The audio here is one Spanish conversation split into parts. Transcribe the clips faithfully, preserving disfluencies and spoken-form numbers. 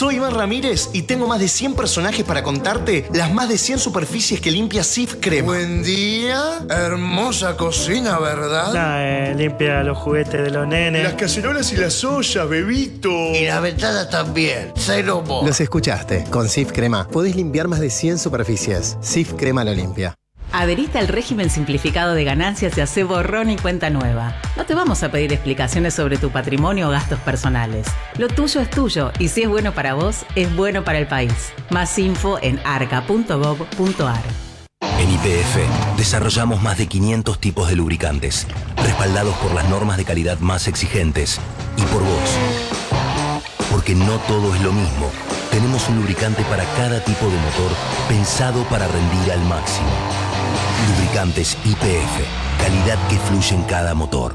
Soy Iván Ramírez y tengo más de cien personajes para contarte las más de cien superficies que limpia Cif Crema. Buen día, hermosa cocina, ¿verdad? No, eh, limpia los juguetes de los nenes. Las cacerolas y las ollas, bebito. Y la ventana también, cero mo. Los escuchaste. Con Cif Crema podés limpiar más de cien superficies. Cif Crema lo limpia. Adherite al régimen simplificado de ganancias y hacé borrón y cuenta nueva. No te vamos a pedir explicaciones sobre tu patrimonio o gastos personales. Lo tuyo es tuyo y si es bueno para vos, es bueno para el país. Más info en arca punto gov punto ar. En Y P F desarrollamos más de quinientos tipos de lubricantes, respaldados por las normas de calidad más exigentes y por vos. Porque no todo es lo mismo. Tenemos un lubricante para cada tipo de motor pensado para rendir al máximo. Lubricantes Y P F, calidad que fluye en cada motor.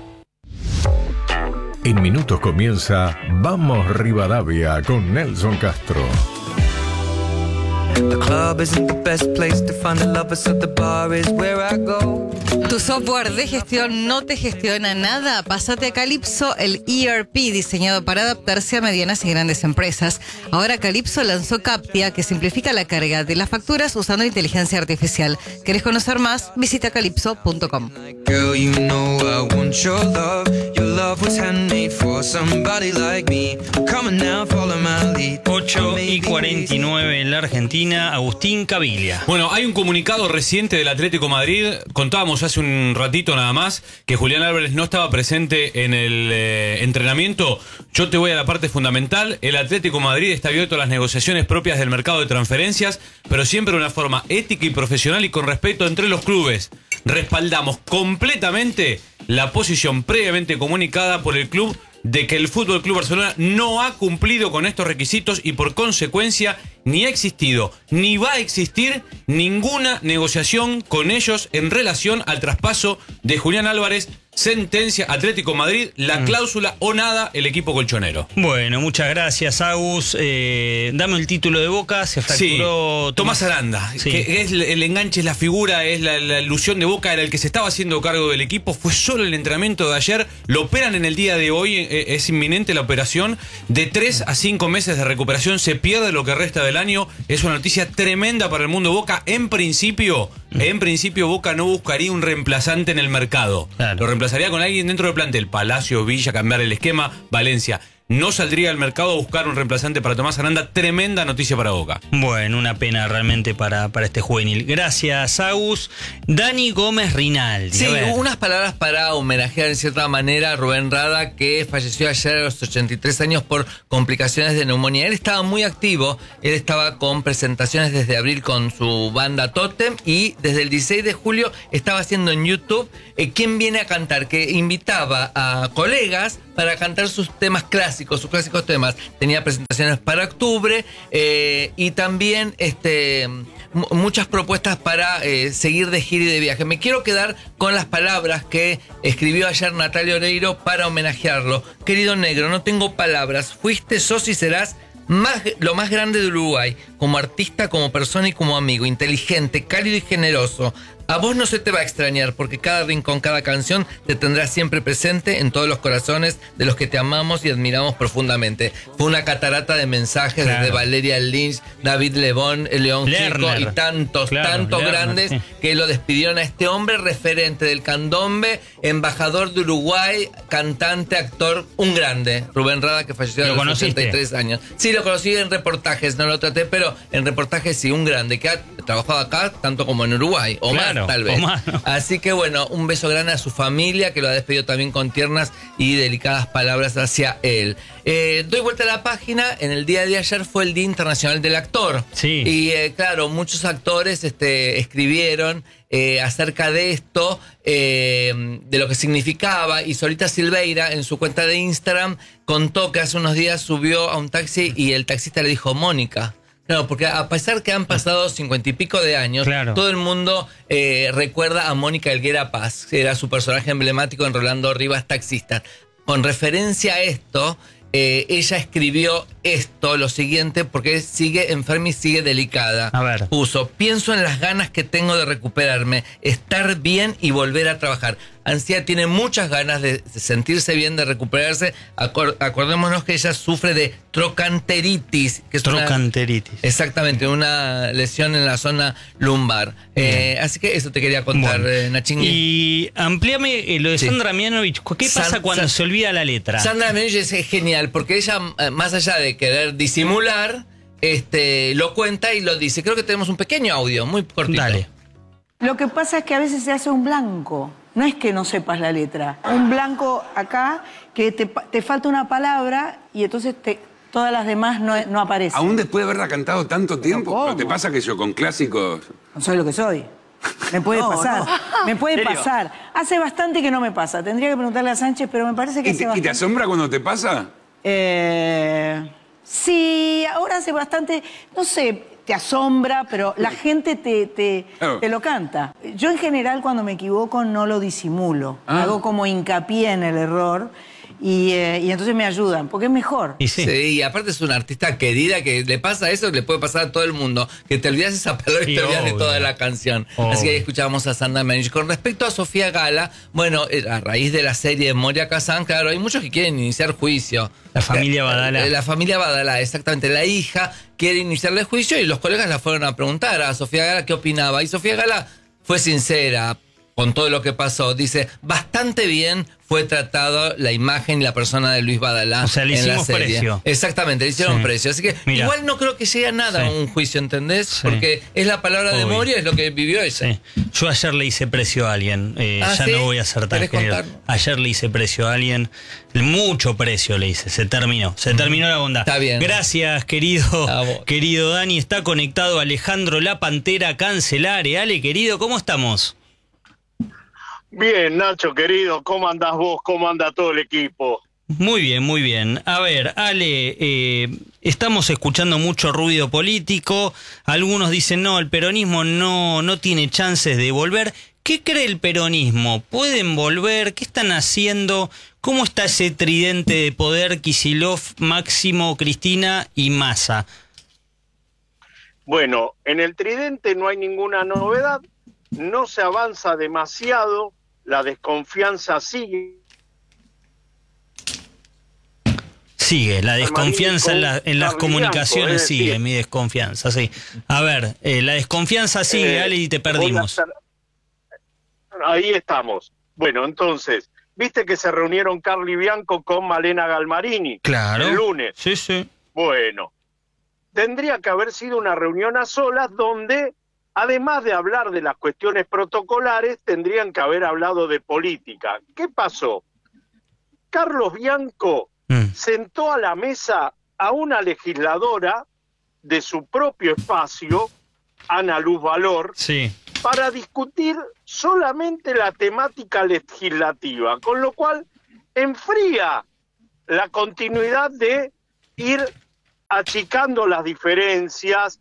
En minutos comienza Vamos Rivadavia con Nelson Castro. The club isn't the best place to find the lovers, so the bar is where I go. ¿Tu software de gestión no te gestiona nada? Pásate a Calypso, el E R P diseñado para adaptarse a medianas y grandes empresas. Ahora Calypso lanzó Captia, que simplifica la carga de las facturas usando inteligencia artificial. ¿Querés conocer más? Visita calypso punto com. Girl, you know I want your love. Your love was handmade for somebody like me. Come on now, follow my lead. ocho y cuarenta y nueve en la Argentina, Agustín Caviglia. Bueno, hay un comunicado reciente del Atlético Madrid. Contábamos hace un ratito nada más que Julián Álvarez no estaba presente en el eh, entrenamiento. Yo te voy a la parte fundamental. El Atlético Madrid está abierto a las negociaciones propias del mercado de transferencias, pero siempre de una forma ética y profesional y con respeto entre los clubes. Respaldamos completamente la posición previamente comunicada por el club de que el Fútbol Club Barcelona no ha cumplido con estos requisitos y por consecuencia ni ha existido ni va a existir ninguna negociación con ellos en relación al traspaso de Julián Álvarez. Sentencia Atlético Madrid, la mm. cláusula o nada, el equipo colchonero. Bueno, muchas gracias, Agus. Eh, dame el título de Boca, se fracturó sí, Tomás Aranda, sí. que es el enganche, es la figura, es la, la ilusión de Boca, era el que se estaba haciendo cargo del equipo. Fue solo el entrenamiento de ayer, lo operan en el día de hoy, eh, es inminente la operación. De tres a cinco meses de recuperación, se pierde lo que resta del año. Es una noticia tremenda para el mundo Boca. En principio, mm. en principio Boca no buscaría un reemplazante en el mercado. Claro. Lo reemplazaría con alguien dentro del plantel. Palacio, Villa, cambiar el esquema, Valencia. No saldría al mercado a buscar un reemplazante para Tomás Aranda. Tremenda noticia para Boca. Bueno, una pena realmente para, para este juvenil. Gracias, Agus. Dani Gómez Rinaldi. Sí, unas palabras para homenajear en cierta manera a Rubén Rada, que falleció ayer a los ochenta y tres años por complicaciones de neumonía. Él estaba muy activo, él estaba con presentaciones desde abril con su banda Totem y desde el dieciséis de julio estaba haciendo en YouTube eh, ¿Quién viene a cantar? Que invitaba a colegas para cantar sus temas clásicos, sus clásicos temas. Tenía presentaciones para octubre eh, y también este, m- muchas propuestas para eh, seguir de gira y de viaje. Me quiero quedar con las palabras que escribió ayer Natalia Oreiro para homenajearlo. Querido negro, no tengo palabras. Fuiste, sos y serás más, lo más grande de Uruguay, como artista, como persona y como amigo. Inteligente, cálido y generoso. A vos no se te va a extrañar porque cada rincón, cada canción te tendrá siempre presente en todos los corazones de los que te amamos y admiramos profundamente. Fue una catarata de mensajes claro. desde Valeria Lynch, David Lebón, León Gieco y tantos, claro, tantos Lerner, grandes sí. que lo despidieron a este hombre referente del candombe, embajador de Uruguay, cantante, actor, un grande. Rubén Rada, que falleció a los ochenta y tres años. Sí, lo conocí en reportajes, no lo traté, pero en reportajes sí, un grande que ha trabajado acá tanto como en Uruguay, o claro. más. Tal vez. Más, ¿no? Así que bueno, un beso grande a su familia, que lo ha despedido también con tiernas y delicadas palabras hacia él. Eh, doy vuelta a la página. En el día de ayer fue el Día Internacional del Actor. Sí. Y eh, claro, muchos actores este, escribieron eh, acerca de esto, eh, de lo que significaba. Y Solita Silveira, en su cuenta de Instagram, contó que hace unos días subió a un taxi y el taxista le dijo Mónica. Claro, porque a pesar que han pasado cincuenta y pico de años, claro. todo el mundo eh, recuerda a Mónica Helguera Paz, que era su personaje emblemático en Rolando Rivas Taxista. Con referencia a esto, eh, ella escribió esto, lo siguiente, porque sigue enferma y sigue delicada. A ver. Puso, pienso en las ganas que tengo de recuperarme, estar bien y volver a trabajar. ansiedad, tiene muchas ganas de sentirse bien, de recuperarse. Acor- acordémonos que ella sufre de trocanteritis. Que es Trocanteritis. Una, exactamente, una lesión en la zona lumbar. Eh, así que eso te quería contar, Bueno. eh, Nachingui. Y amplíame eh, lo de Sí. Sandra Mianovich. ¿Qué pasa San- cuando San- se olvida la letra? Sandra Mianovich es genial, porque ella, eh, más allá de querer disimular, este, lo cuenta y lo dice. Creo que tenemos un pequeño audio, muy cortito. Dale. Lo que pasa es que a veces se hace un blanco. No es que no sepas la letra. Un blanco acá que te, pa- te falta una palabra y entonces te, todas las demás no, no aparecen. Aún después de haberla cantado tanto tiempo, ¿cómo? ¿pero te pasa que yo con clásicos? No soy lo que soy. Me puede No, pasar. no. Me puede ¿En serio? pasar. Hace bastante que no me pasa. Tendría que preguntarle a Sánchez, pero me parece que ¿Y hace te, y bastante. te asombra cuando te pasa? Eh, sí, ahora hace bastante, no sé, te asombra, pero la gente te, te, Claro. te lo canta. Yo en general cuando me equivoco no lo disimulo. Ah. Hago como hincapié en el error y, eh, y entonces me ayudan, porque es mejor. Sí. y aparte es una artista querida que le pasa eso, le puede pasar a todo el mundo, que te olvidas esa palabra y Sí, te olvidas de obvio. toda la canción. Obvio. Así que ahí escuchamos a Sandra Mianovich. Con respecto a Sofía Gala, bueno, eh, a raíz de la serie de Moria Kazan, claro, hay muchos que quieren iniciar juicio. La familia Badalá. Eh, La familia Badalá, exactamente. La hija quiere iniciarle el juicio y los colegas la fueron a preguntar a Sofía Gala qué opinaba. Y Sofía Gala fue sincera con todo lo que pasó. Dice, bastante bien fue tratado la imagen y la persona de Luis Badalá. O sea, le en la hicimos serie. precio. Exactamente, le hicieron Sí. precio. Así que Mira. igual no creo que llegue a nada Sí. un juicio, ¿entendés? Sí. Porque es la palabra de Obvio. Moria, es lo que vivió ella. Sí. Yo ayer le hice precio a alguien. eh, Ah, ya ¿sí? no voy a ser tan ¿Querés generoso. contarnos? Ayer le hice precio a alguien. Mucho precio le hice. Se terminó. Se terminó la bondad. Está bien. Gracias, querido, A vos. querido Dani. Está conectado Alejandro La Pantera Cancelare. Ale, querido, ¿cómo estamos? Bien, Nacho, querido, ¿cómo andás vos? ¿Cómo anda todo el equipo? Muy bien, muy bien. A ver, Ale, eh, estamos escuchando mucho ruido político. Algunos dicen, no, el peronismo no, no tiene chances de volver. ¿Qué cree el peronismo? ¿Pueden volver? ¿Qué están haciendo? ¿Cómo está ese tridente de poder Kicillof, Máximo, Cristina y Massa? Bueno, en el tridente no hay ninguna novedad, no se avanza demasiado, la desconfianza sigue. Sigue, la desconfianza en, la- en las Carlianco, comunicaciones es sigue, decir, mi desconfianza, sí. A ver, eh, la desconfianza sigue, Eh, Ale, y te voy a perdimos. hacer- Ahí estamos. Bueno, entonces, viste que se reunieron Carly Bianco con Malena Galmarini Claro. el lunes. Sí, sí. Bueno, tendría que haber sido una reunión a solas donde, además de hablar de las cuestiones protocolares, tendrían que haber hablado de política. ¿Qué pasó? Carlos Bianco Mm. sentó a la mesa a una legisladora de su propio espacio, Ana Luz Valor, Sí. para discutir solamente la temática legislativa, con lo cual enfría la continuidad de ir achicando las diferencias,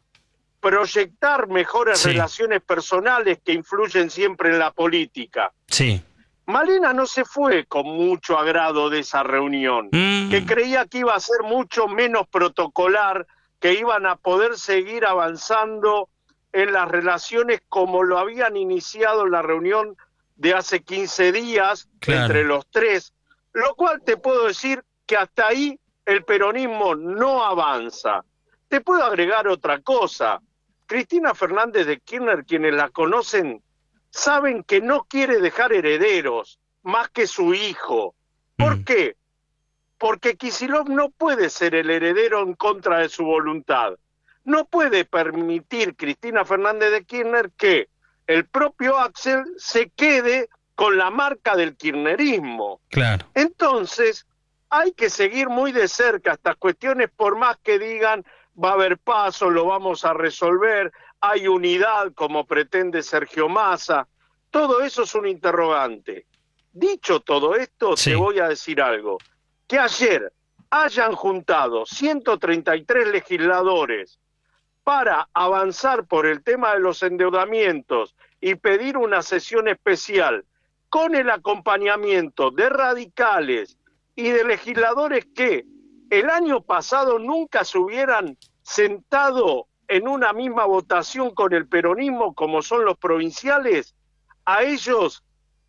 proyectar mejores Sí. relaciones personales que influyen siempre en la política. Sí. Malena no se fue con mucho agrado de esa reunión, Mm. que creía que iba a ser mucho menos protocolar, que iban a poder seguir avanzando en las relaciones como lo habían iniciado en la reunión de hace quince días Claro. entre los tres, lo cual te puedo decir que hasta ahí el peronismo no avanza. Te puedo agregar otra cosa. Cristina Fernández de Kirchner, quienes la conocen, saben que no quiere dejar herederos más que su hijo. ¿Por qué? Porque Kicillof no puede ser el heredero en contra de su voluntad. No puede permitir Cristina Fernández de Kirchner que el propio Axel se quede con la marca del kirchnerismo. Claro. Entonces, hay que seguir muy de cerca estas cuestiones, por más que digan va a haber paso, lo vamos a resolver, hay unidad como pretende Sergio Massa. Todo eso es un interrogante. Dicho todo esto, Sí. te voy a decir algo. Que ayer hayan juntado ciento treinta y tres legisladores para avanzar por el tema de los endeudamientos y pedir una sesión especial con el acompañamiento de radicales y de legisladores que el año pasado nunca se hubieran sentado en una misma votación con el peronismo como son los provinciales, a ellos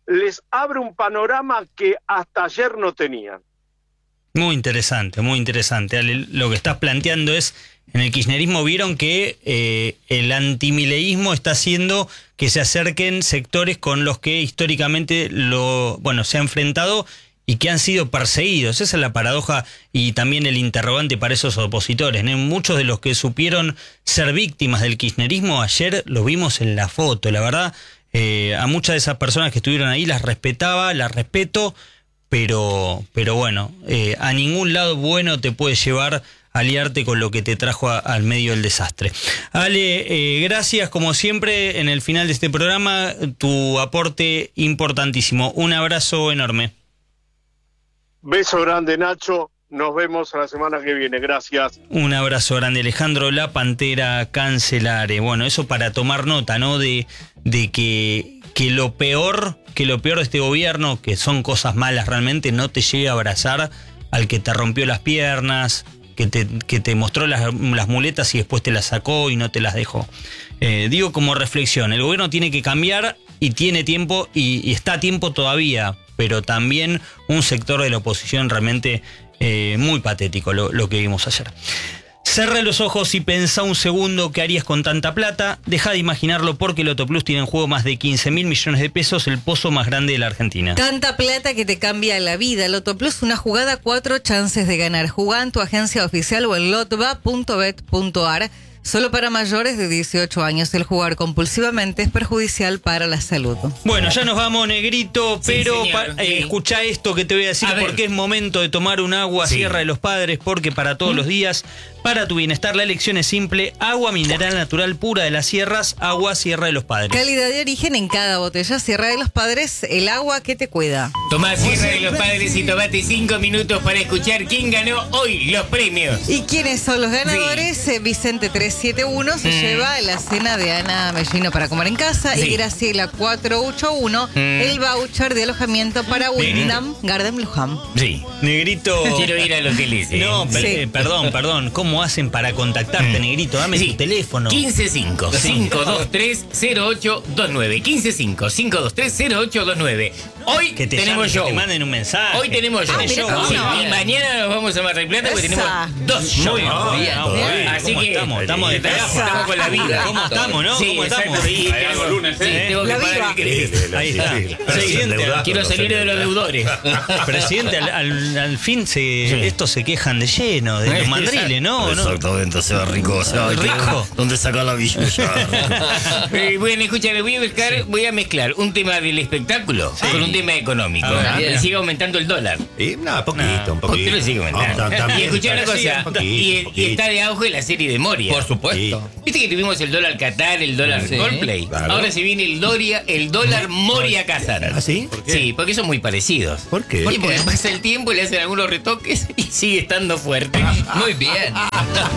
les abre un panorama que hasta ayer no tenían. Muy interesante, muy interesante. Ale, lo que estás planteando es, en el kirchnerismo vieron que eh, el antimileísmo está haciendo que se acerquen sectores con los que históricamente lo, bueno, se ha enfrentado y que han sido perseguidos. Esa es la paradoja y también el interrogante para esos opositores, ¿no? Muchos de los que supieron ser víctimas del kirchnerismo, ayer lo vimos en la foto. La verdad, eh, a muchas de esas personas que estuvieron ahí las respetaba, las respeto, pero, pero bueno, eh, a ningún lado bueno te puede llevar a aliarte con lo que te trajo a, al medio del desastre. Ale, eh, gracias como siempre en el final de este programa, tu aporte importantísimo. Un abrazo enorme. Beso grande, Nacho. Nos vemos la semana que viene. Gracias. Un abrazo grande, Alejandro La Pantera Cancelare. Bueno, eso para tomar nota, ¿no? De, de que, que lo peor, que lo peor de este gobierno, que son cosas malas realmente, no te llegue a abrazar al que te rompió las piernas, que te, que te mostró las, las muletas y después te las sacó y no te las dejó. Eh, digo como reflexión, el gobierno tiene que cambiar y tiene tiempo y, y está a tiempo todavía, pero también un sector de la oposición realmente eh, muy patético lo, lo que vimos ayer. Cerra los ojos y pensá un segundo qué harías con tanta plata. Deja de imaginarlo porque Loto Plus tiene en juego más de quince mil millones de pesos, el pozo más grande de la Argentina. Tanta plata que te cambia la vida. Loto Plus, una jugada, cuatro chances de ganar. Jugá en tu agencia oficial o en lotba punto bet punto ar. Solo para mayores de dieciocho años. El jugar compulsivamente es perjudicial para la salud. Bueno, ya nos vamos, Negrito, pero sí, pa- eh, sí. escuchá esto que te voy a decir, A ver. porque es momento de tomar un agua Sí. Sierra de los Padres, porque para todos los días, para tu bienestar, la elección es simple: agua mineral natural pura de las sierras, agua Sierra de los Padres. Calidad de origen en cada botella. Sierra de los Padres, el agua que te cuida. Tomá Sierra de los Padres y tomate cinco minutos para escuchar quién ganó hoy los premios. ¿Y quiénes son los ganadores? Eh, Vicente trescientos setenta y uno se Mm. lleva la cena de Ana Mellino para comer en casa. Sí. Y Graciela cuatrocientos ochenta y uno Mm. el voucher de alojamiento para Wyndham Garden Luján. Sí. Negrito. Quiero ir al hotel ese. No, per- Sí. eh, perdón, perdón. ¿Cómo hacen para contactarte, Negrito? Dame tu teléfono. uno cinco cinco, cinco dos tres, cero ocho dos nueve. uno cinco cinco, cinco dos tres, cero ocho dos nueve. Hoy Que te tenemos llamen, show. que te manden un mensaje. Hoy tenemos show. Ah, mirá cómo Sí, no. y mañana nos vamos a Mar del Plata porque Esa. tenemos dos shows. Muy bien, muy bien. Así ¿Cómo que estamos? Estamos de estamos, trabajo. estamos con la vida. ¿Cómo estamos, no? Sí, ¿Cómo estamos? exacto. Y Hay tengo- algo lunes, sí, ¿eh? tengo que La pagar viva. el crédito. Ahí está. Presidente, Quiero salir de los deudores. Presidente, al, al- al fin se, estos se quejan de lleno, de los mandriles, ¿no? ¿no? Exactamente, se va rico, se va Rico. ¿Dónde saca la billulla? Eh, bueno, escúchame, voy a buscar, voy a mezclar un tema del espectáculo con un tema económico. Ah, Y bien. sigue aumentando el dólar. Y nada, poquito, un ¿Por qué poquito. lo sigue aumentando? Ah, también, y escuchá una sí, cosa, un poquito, y, y poquito. está de auge la serie de Moria. Por supuesto. Viste que tuvimos el dólar Qatar, el dólar Sí, Coldplay. claro. Ahora se viene el Doria, el dólar Moria Qatar. ¿Ah, sí? Sí, porque son muy parecidos. ¿Por qué? Y porque pasa el tiempo, le hacen algunos retoques y sigue estando fuerte. Muy bien.